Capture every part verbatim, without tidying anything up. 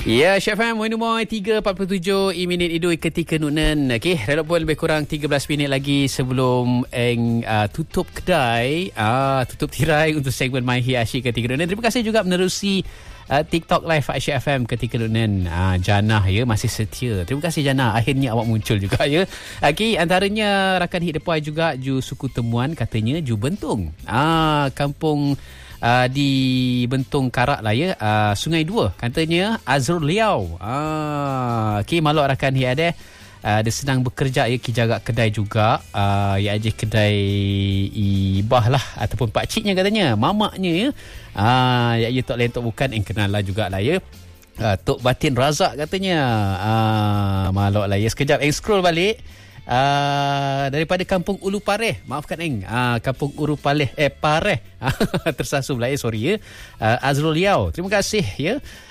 Ya, Chef Ham, Winu Moy, tiga empat puluh tujuh minit idul ketika nunan. Okey, relok pun lebih kurang tiga belas minit lagi sebelum eng uh, tutup kedai, uh, tutup tirai untuk segmen My Hit Asyik ketika nunan. Terima kasih juga menerusi uh, TikTok Live Asyik F M ketika nunan. Uh, Janah ya, masih setia. Terima kasih Janah, akhirnya awak muncul juga ya. Okey, antaranya rakan hit depan juga Ju Suku Temuan katanya Ju Bentung. Ah, uh, kampung Uh, di Bentung Karak lah ya, uh, Sungai Dua katanya Azrul Liau. Ah, okey, maluk rakan dia ada uh, dia sedang bekerja ya, ki jaga kedai juga, uh, ya aje kedai ibah lah ataupun pak ciknya katanya, mamaknya ya. Ah, ya ya tok lain tok bukan, yang kenal lah juga lah ya. Uh, Tok Batin Razak katanya. Ah, maluk lah ya. Sekejap eng scroll balik. Uh, daripada Kampung Ulu Pareh, maafkan eng, uh, Kampung Ulu Pareh eh Pareh tersasum lah eh, sorry ya. uh, Azrul Liau, terima kasih ya.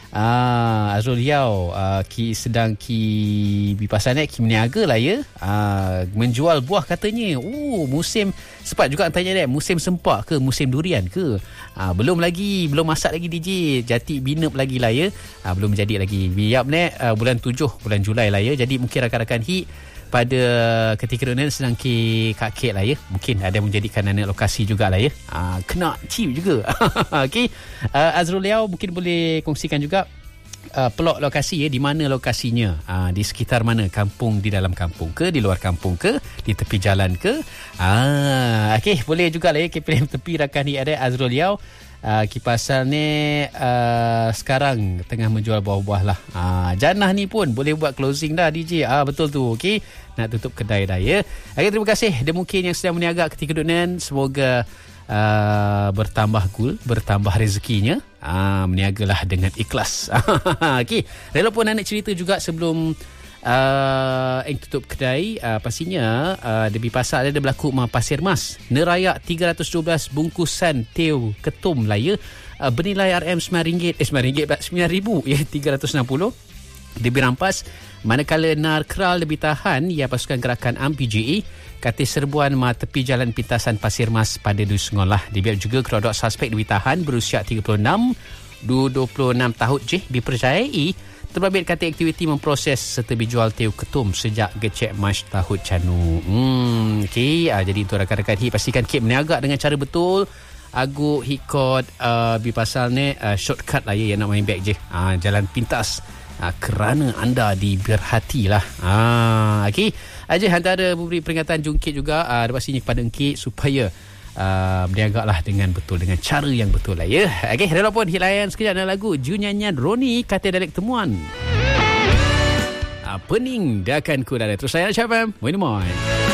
uh, Azrul Liau uh, ki sedang ki bipasannya ki meniaga lah ya, uh, menjual buah katanya. Oh, musim sempat juga tanya dia, musim sempak ke musim durian ke? uh, belum lagi, belum masak lagi D J, jati binep lagi lah ya. uh, belum jadi lagi biap ni, uh, bulan tujuh bulan Julai lah ya. Jadi mungkin rakan-rakan hit pada ketika ini sedang ke kakek lah ya. Mungkin ada menjadikan anak lokasi jugalah ya. Aa, kena cheap juga. Okey. Uh, Azrul Liau mungkin boleh kongsikan juga uh, pelok lokasi ya, di mana lokasinya. Uh, di sekitar mana? Kampung, di dalam kampung ke, di luar kampung ke, di tepi jalan ke? Ah, okey, boleh jugalah ya, K P M tepi rakan ni ada Azrul Liau. Uh, Kipasal ni uh, sekarang tengah menjual buah-buah lah. uh, Janah ni pun boleh buat closing dah D J. Ah, betul tu. Okey, nak tutup kedai dah ya. Okay, terima kasih. Dia mungkin yang sedang meniaga ketika dunia, semoga uh, bertambah gul, bertambah rezekinya. uh, Meniagalah dengan ikhlas. Okey, rela pun nak cerita juga sebelum Uh, yang tutup kedai, uh, pastinya uh, di pasar ada berlaku mah Pasir Mas nerayak tiga ratus dua belas bungkusan teo ketum lah ya, uh, bernilai R M sembilan ringgit eh sembilan ringgit sembilan ribu ya, tiga ratus enam puluh lebih rampas. Manakala nar kral lebih tahan ya, pasukan gerakan A M P J A kata serbuan ma tepi jalan pintasan Pasir Mas pada Dusungolah. Dibiak juga kerodok suspek lebih tahan berusia tiga puluh enam dua puluh enam tahun je dipercayai terbabit kata aktiviti memproses serta dijual teo ketum sejak gecek Mac tahun canu. Hmm, okey, uh, jadi itu rakan-rakan hit, pastikan kip meniaga dengan cara betul. Agu hit code uh, bi pasal ni uh, shortcut lah ya, yang nak main back je. Uh, jalan pintas. Uh, kerana anda diberhatilah. Ah, okey. Aja antara memberi peringatan jungkit juga uh, pastinya kepada engkit supaya Uh, berniaga lah dengan betul, dengan cara yang betul lah ya. Okey, rela pun hilayan sekejap dengan lagu Ju nyanyian Roni kata Dalek Temuan. Uh, pening dah akan ku dah terus saya Chef Winu Moy.